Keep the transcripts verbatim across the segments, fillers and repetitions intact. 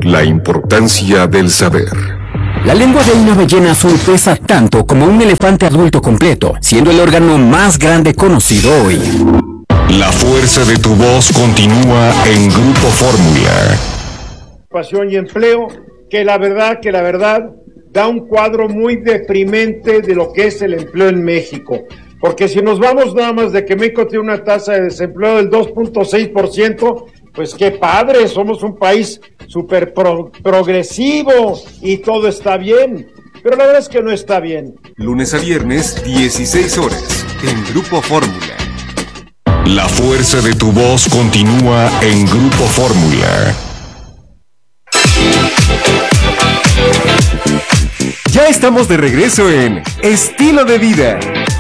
La importancia del saber. La lengua de una ballena azul pesa tanto como un elefante adulto completo, siendo el órgano más grande conocido hoy. La fuerza de tu voz continúa en Grupo Fórmula. Pasión y empleo, que la verdad, que la verdad, da un cuadro muy deprimente de lo que es el empleo en México. Porque si nos vamos nada más de que México tiene una tasa de desempleo del dos punto seis por ciento, pues qué padre, somos un país súper pro- progresivo y todo está bien. Pero la verdad es que no está bien. Lunes a viernes, dieciséis horas, en Grupo Fórmula. La fuerza de tu voz continúa en Grupo Fórmula. Ya estamos de regreso en Estilo de Vida.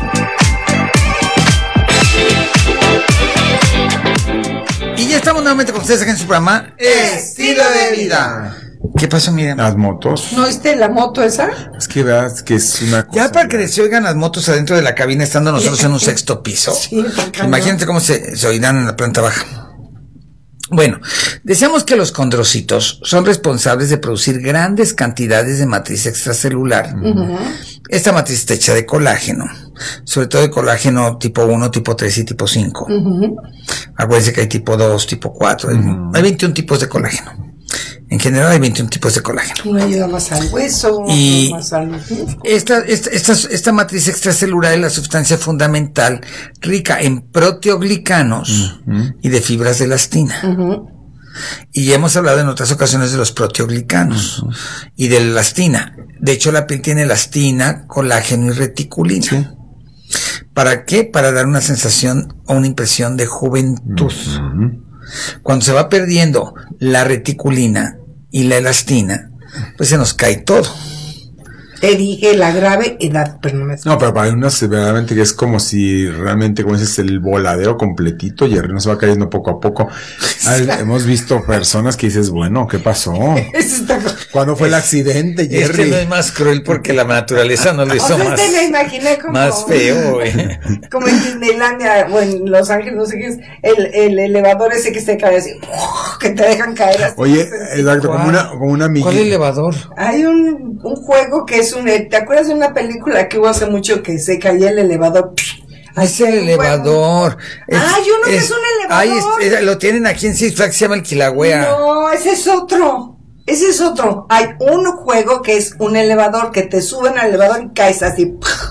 Y ya estamos nuevamente con ustedes aquí en su programa Estilo de Vida. ¿Qué pasó, Miriam? Las motos. ¿No viste la moto esa? Es que veas que es una cosa. Ya para que se oigan las motos adentro de la cabina estando nosotros en un sexto piso. Sí, imagínate cómo se, se oirán en la planta baja. Bueno, decíamos que los condrocitos son responsables de producir grandes cantidades de matriz extracelular. Uh-huh. Esta matriz está hecha de colágeno, sobre todo de colágeno tipo uno, tipo tres y tipo cinco. Uh-huh. Acuérdense que hay tipo dos, tipo cuatro, uh-huh. Hay veintiún tipos de colágeno. En general hay veintiún tipos de colágeno. Uno ayuda más al hueso, y más al... esta, esta, esta, esta matriz extracelular es la sustancia fundamental rica en proteoglicanos uh-huh. y de fibras de elastina. Uh-huh. Y ya hemos hablado en otras ocasiones de los proteoglicanos uh-huh. y de la elastina. De hecho, la piel tiene elastina, colágeno y reticulina. ¿Sí? ¿Para qué? Para dar una sensación o una impresión de juventud. Uh-huh. Cuando se va perdiendo la reticulina y la elastina, pues se nos cae todo. Te dije la grave edad, pero no me... No, pero para unas verdaderamente que es como si realmente, como dices, el voladero completito y el río se va cayendo poco a poco. Ay, hemos visto personas que dices, bueno, ¿qué pasó? ¿Cuándo fue el accidente, Jerry? Este no es más cruel porque la naturaleza no lo hizo o sea, más, te me imaginé como, más feo, güey. Como en Disneylandia o en Los Ángeles, no sé qué es, el, el elevador ese que se cae así, que te dejan caer así. Oye, exacto, como una, como una amiguita. ¿Cuál elevador? Hay un, un juego que es un, ¿te acuerdas de una película que hubo hace mucho que se caía el elevador? Es el elevador. Es, ah, hay uno es, que es un elevador. Ahí es, lo tienen aquí en Six Flags, se llama el Kilauea. No, ese es otro. Ese es otro. Hay un juego que es un elevador, que te suben al elevador y caes así.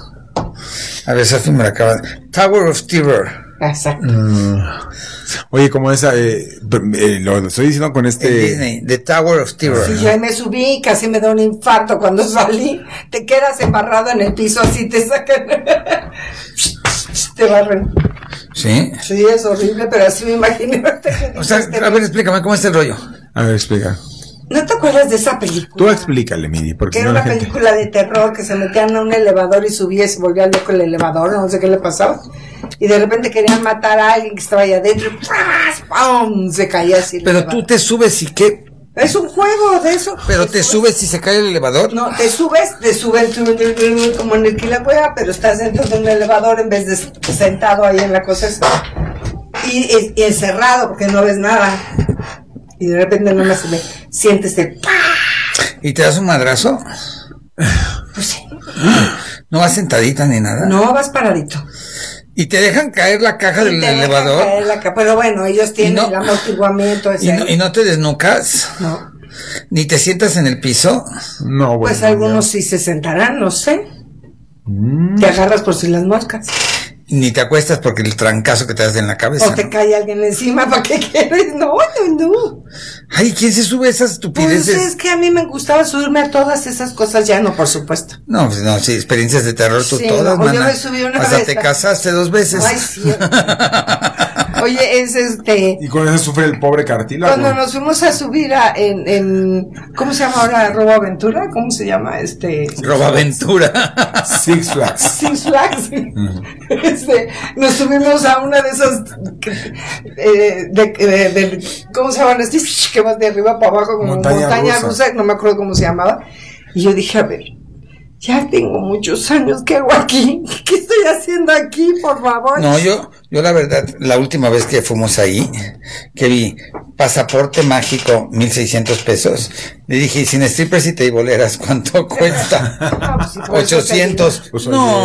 A ver, Sophie me la acaba. Tower of Terror. Exacto. Mm. Oye, como esa, eh, eh, lo, lo estoy diciendo con este... Disney, The Tower of Terror. Sí, yo me subí, casi me da un infarto cuando salí. Te quedas embarrado en el piso, así te sacan. Te barren. ¿Sí? Sí, es horrible, pero así me imaginé. O sea, a ver, explícame, ¿cómo es el rollo? A ver, explica. ¿No te acuerdas de esa película? Tú explícale, Miri, porque que era no una la gente... película de terror que se metían a un elevador y subía y se volvía loco el elevador, no sé qué le pasaba. Y de repente querían matar a alguien que estaba ahí adentro y ¡pum! Se caía así. Pero elevador. Tú te subes y qué... Es un juego de eso. ¿Pero te, te subes, subes y se cae el elevador? No, te subes, te subes como en el Kilauea, pero estás dentro de un elevador en vez de sentado ahí en la cosa esa. Y, y, y encerrado porque no ves nada. Y de repente nomás se ve, sientes el ¡pah! ¿Y te das un madrazo? Pues sí. ¿No vas sentadita ni nada? No, vas paradito. ¿Y te dejan caer la caja y del te elevador? Dejan caer la caja, pero bueno, ellos tienen no, el amortiguamiento ese. ¿Y no, ¿Y no te desnucas? No. ¿Ni te sientas en el piso? No, bueno. Pues algunos ya. Sí se sentarán, no sé. Mm. Te agarras por si las moscas. Ni te acuestas porque el trancazo que te das en la cabeza. O te ¿no? cae alguien encima, ¿para qué quieres? No, no, no. Ay, ¿quién se sube a esas estupideces? Pues es que a mí me gustaba subirme a todas esas cosas, ya no, por supuesto. No, pues no, sí, experiencias de terror tú sí, todas, no, mana. Yo me subí una Hasta vez. te casaste dos veces. Ay, sí. Oye, es este... Y con eso sufre el pobre cartílago. Cuando nos fuimos a subir a, en, en... ¿Cómo se llama ahora? ¿Roboaventura? ¿Cómo se llama? este? Roboaventura. Six Flags. Six Flags. Uh-huh. Este, nos subimos a una de esas... Eh, de, de, de, ¿cómo se llaman? Este, que vas de arriba para abajo como montaña, montaña rusa. rusa. No me acuerdo cómo se llamaba. Y yo dije, a ver... ya tengo muchos años, ¿qué hago aquí? ¿Qué estoy haciendo aquí, por favor? No, yo, yo la verdad, la última vez que fuimos ahí, que vi pasaporte mágico, mil seiscientos pesos, le dije, sin strippers y teiboleras, ¿cuánto cuesta? No, pues, sí, por eso te ochocientos. Pues, No.